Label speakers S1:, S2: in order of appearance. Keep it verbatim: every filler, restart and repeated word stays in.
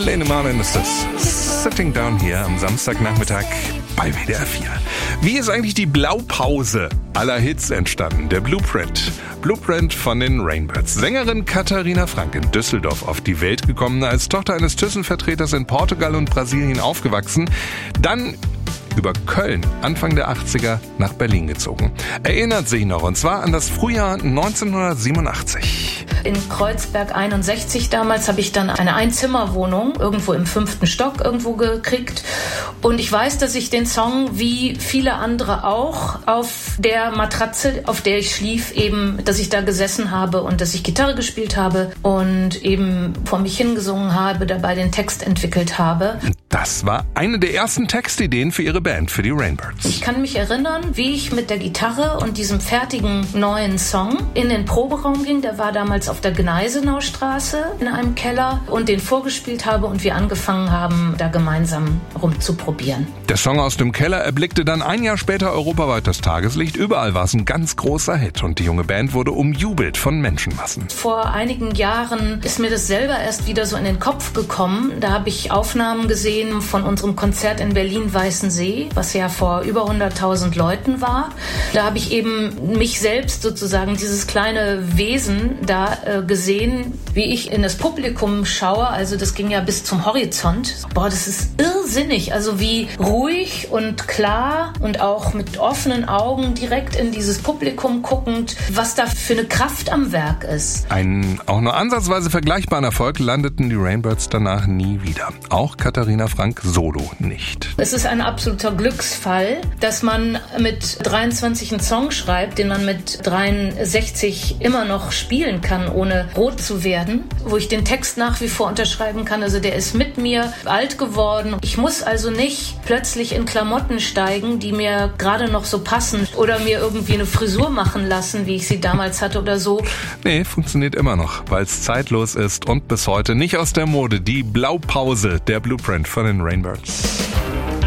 S1: Lene Marlin ist das. Sitting Down hier am Samstagnachmittag bei W D R vier. Wie ist eigentlich die Blaupause aller Hits entstanden? Der Blueprint. Blueprint von den Rainbirds. Sängerin Katharina Frank in Düsseldorf auf die Welt gekommen, als Tochter eines Thyssen-Vertreters in Portugal und Brasilien aufgewachsen. Dann über Köln Anfang der achtziger nach Berlin gezogen. Erinnert sich noch, und zwar an das Frühjahr neunzehnhundertsiebenundachtzig.
S2: In Kreuzberg einundsechzig damals habe ich dann eine Einzimmerwohnung irgendwo im fünften Stock irgendwo gekriegt. Und ich weiß, dass ich den Song, wie viele andere auch, auf der Matratze, auf der ich schlief, eben, dass ich da gesessen habe und dass ich Gitarre gespielt habe und eben vor mich hingesungen habe, dabei den Text entwickelt habe.
S1: Das war eine der ersten Textideen für ihre Band, für die Rainbirds.
S2: Ich kann mich erinnern, wie ich mit der Gitarre und diesem fertigen neuen Song in den Proberaum ging. Der war damals auf der Gneisenaustraße in einem Keller und den vorgespielt habe und wir angefangen haben, da gemeinsam rumzuprobieren.
S1: Der Song aus dem Keller erblickte dann ein Jahr später europaweit das Tageslicht. Überall war es ein ganz großer Hit und die junge Band wurde umjubelt von Menschenmassen.
S2: Vor einigen Jahren ist mir das selber erst wieder so in den Kopf gekommen. Da habe ich Aufnahmen gesehen von unserem Konzert in Berlin-Weißensee, was ja vor über hunderttausend Leuten war. Da habe ich eben mich selbst sozusagen, dieses kleine Wesen da äh, gesehen, wie ich in das Publikum schaue. Also das ging ja bis zum Horizont. Boah, das ist irrsinnig. Also wie ruhig und klar und auch mit offenen Augen direkt in dieses Publikum guckend, was da für eine Kraft am Werk ist.
S1: Ein auch nur ansatzweise vergleichbaren Erfolg landeten die Rainbirds danach nie wieder. Auch Katharina Frank solo nicht.
S2: Es ist ein absoluter Glücksfall, dass man mit dreiundzwanzig einen Song schreibt, den man mit dreiundsechzig immer noch spielen kann, ohne rot zu werden, wo ich den Text nach wie vor unterschreiben kann. Also der ist mit mir alt geworden. Ich muss also nicht plötzlich in Klamotten steigen, die mir gerade noch so passen oder mir irgendwie eine Frisur machen lassen, wie ich sie damals hatte oder so.
S1: Nee, funktioniert immer noch, weil es zeitlos ist und bis heute nicht aus der Mode. Die Blaupause, der Blueprint von den Rainbirds.